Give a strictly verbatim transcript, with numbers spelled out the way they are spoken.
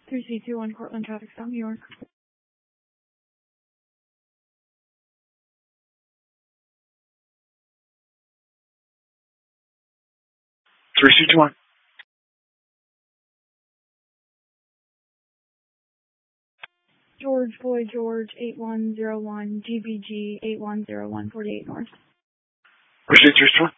three C two one Cortland Traffic Stop, New York. three C two one. George Floyd George eight one zero one G B G eight one zero one forty-eight North. Proceed three C two one.